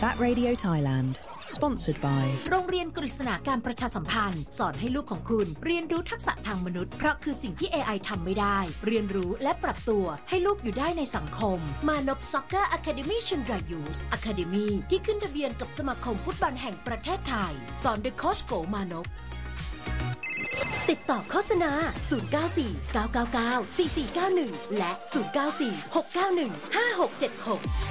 That Radio Thailand Sponsored by โรงเรียนกฤษณาการประชาสัมพันธ์สอนให้ลูกของคุณเรียนรู้ทักษะทางมนุษย์เพราะคือสิ่งที่ AI ทำไม่ได้เรียนรู้และปรับตัวให้ลูกอยู่ได้ในสังคมมานพ Soccer Academy เชียงราย Youth Academy ที่ขึ้นทะเบียนกับสมาคมฟุตบอลแห่งประเทศไทยสอนโดยโค้ชโกมานพติดต่อโฆษณา094 999 4491และ094 691 5676